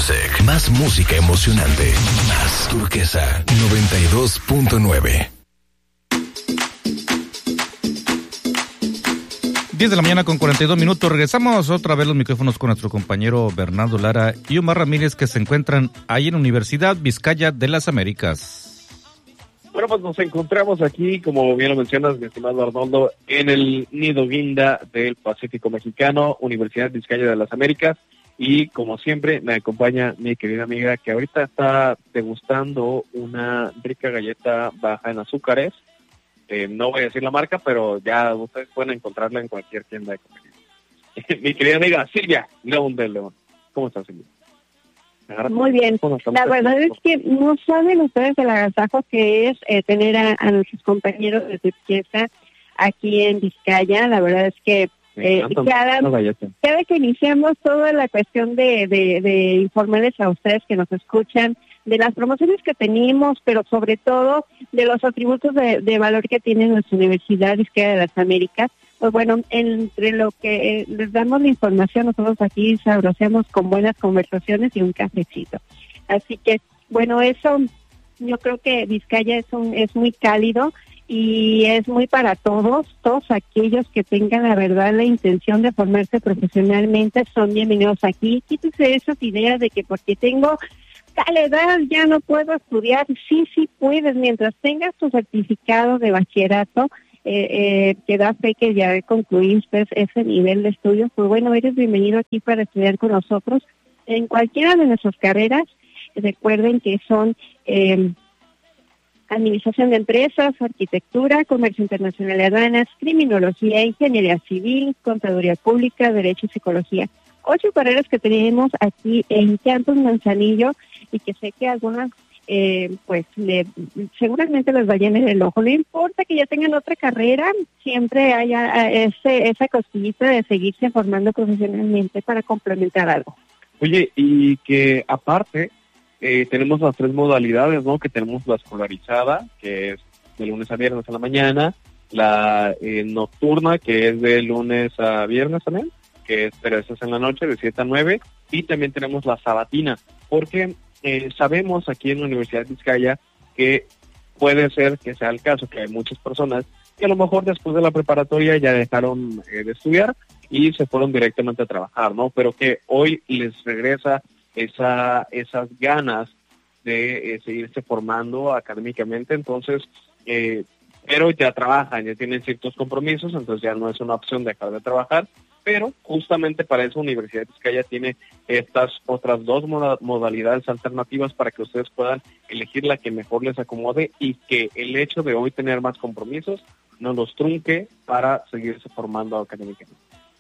Music. Más música emocionante. Más Turquesa 92.9. 10 de la mañana con 42 minutos. Regresamos otra vez los micrófonos con nuestro compañero Bernardo Lara y Omar Ramírez, que se encuentran ahí en Universidad Vizcaya de las Américas. Bueno, pues nos encontramos aquí, como bien lo mencionas, mi estimado Arnoldo, en el Nido Guinda del Pacífico Mexicano, Universidad Vizcaya de las Américas, y como siempre me acompaña mi querida amiga que ahorita está degustando una rica galleta baja en azúcares. No voy a decir la marca, pero ya ustedes pueden encontrarla en cualquier tienda de comida. Mi querida amiga Silvia León del León. ¿Cómo estás, Silvia? Muy bien. La verdad es que no saben ustedes el agasajo que es tener a nuestros compañeros de Turquesa aquí en Vizcaya. La verdad es que cada que iniciamos toda la cuestión de informarles a ustedes que nos escuchan de las promociones que tenemos, pero sobre todo de los atributos de valor que tiene nuestra Universidad Vizcaya de las Américas. Pues bueno, entre lo que les damos la información, nosotros aquí saboreamos con buenas conversaciones y un cafecito. Así que, bueno, eso, yo creo que Vizcaya es muy cálido y es muy para todos aquellos que tengan la verdad la intención de formarse profesionalmente son bienvenidos aquí. Quítese esas ideas de que porque tengo tal edad ya no puedo estudiar. Sí puedes, mientras tengas tu certificado de bachillerato, que da fe que ya concluiste ese nivel de estudios, pues bueno, eres bienvenido aquí para estudiar con nosotros en cualquiera de nuestras carreras. Recuerden que son administración de empresas, arquitectura, comercio internacional de aduanas, criminología, ingeniería civil, contaduría pública, derecho y psicología. 8 carreras que tenemos aquí en Campus Manzanillo y que sé que algunas seguramente les vayan en el ojo. No importa que ya tengan otra carrera, siempre haya esa cosquillita de seguirse formando profesionalmente para complementar algo. Oye, y que aparte tenemos las 3 modalidades, ¿no? Que tenemos la escolarizada, que es de lunes a viernes a la mañana, la nocturna, que es de lunes a viernes también, pero esa es en la noche, de 7 a 9, y también tenemos la sabatina, porque sabemos aquí en la Universidad de Vizcaya que puede ser que sea el caso, que hay muchas personas que a lo mejor después de la preparatoria ya dejaron de estudiar y se fueron directamente a trabajar, ¿no? Pero que hoy les regresa esas ganas de seguirse formando académicamente, entonces, pero ya trabajan, ya tienen ciertos compromisos, entonces ya no es una opción dejar de trabajar. Pero justamente para eso Universidad de Vizcaya tiene estas otras 2 modalidades alternativas para que ustedes puedan elegir la que mejor les acomode y que el hecho de hoy tener más compromisos no los trunque para seguirse formando académicamente.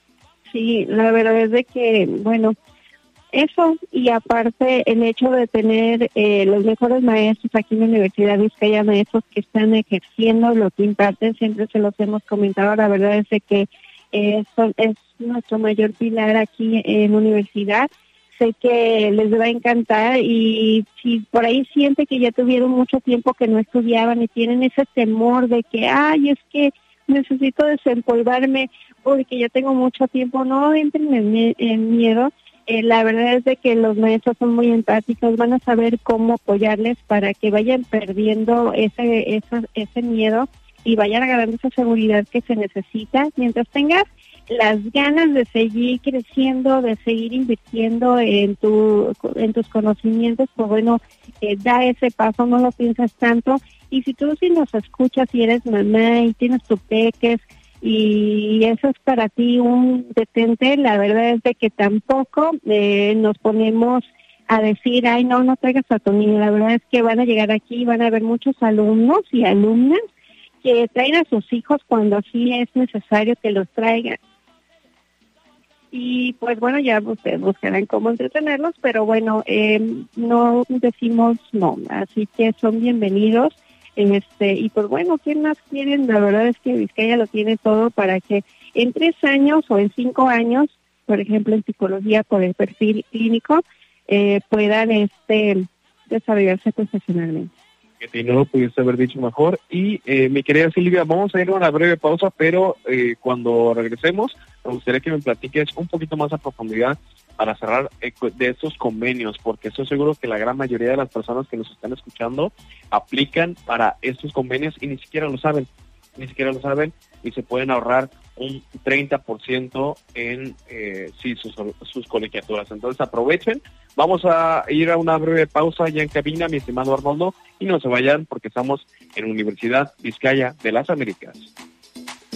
Sí, la verdad es de que, bueno, eso y aparte el hecho de tener los mejores maestros aquí en la Universidad de Vizcaya, maestros que están ejerciendo lo que imparten, siempre se los hemos comentado, la verdad es de que es nuestro mayor pilar aquí en la universidad. Sé que les va a encantar y si por ahí siente que ya tuvieron mucho tiempo que no estudiaban y tienen ese temor de que, es que necesito desempolvarme porque ya tengo mucho tiempo, no entren en miedo. La verdad es de que los maestros son muy empáticos, van a saber cómo apoyarles para que vayan perdiendo ese miedo y vayan agarrando esa seguridad que se necesita. Mientras tengas las ganas de seguir creciendo, de seguir invirtiendo en tus conocimientos, pues bueno, da ese paso, no lo piensas tanto. Y si tú sí nos escuchas y eres mamá y tienes tu peques y eso es para ti un detente, la verdad es de que tampoco nos ponemos a decir, no traigas a tu niño. La verdad es que van a llegar aquí y van a haber muchos alumnos y alumnas que traen a sus hijos cuando así es necesario que los traigan. Y pues bueno, ya ustedes buscarán cómo entretenerlos, pero bueno, no decimos no, así que son bienvenidos. Y pues bueno, ¿qué más quieren? La verdad es que Vizcaya lo tiene todo para que en 3 años o en 5 años, por ejemplo en psicología por el perfil clínico, puedan desarrollarse profesionalmente. que no lo pudiste haber dicho mejor. Y mi querida Silvia, vamos a ir a una breve pausa, pero cuando regresemos, me gustaría que me platiques un poquito más a profundidad para cerrar de estos convenios, porque estoy seguro que la gran mayoría de las personas que nos están escuchando aplican para estos convenios y ni siquiera lo saben y se pueden ahorrar un 30% en sus colegiaturas. Entonces aprovechen. Vamos a ir a una breve pausa ya en cabina, mi estimado Arnoldo, y no se vayan porque estamos en Universidad Vizcaya de las Américas.